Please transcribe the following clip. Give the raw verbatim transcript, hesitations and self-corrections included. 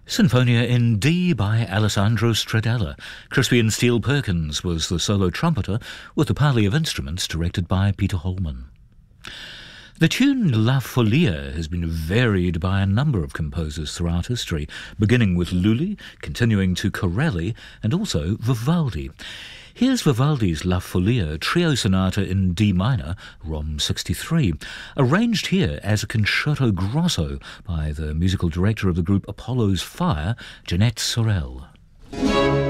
Sinfonia in D by Alessandro Stradella. Crispian Steele Perkins was the solo trumpeter, with the parley of instruments directed by Peter Holman. The tune La Follia has been varied by a number of composers throughout history, beginning with Lully, continuing to Corelli, and also Vivaldi. Here's Vivaldi's La Follia Trio Sonata in D minor, Rom sixty-three, arranged here as a concerto grosso by the musical director of the group Apollo's Fire, Jeanette Sorel.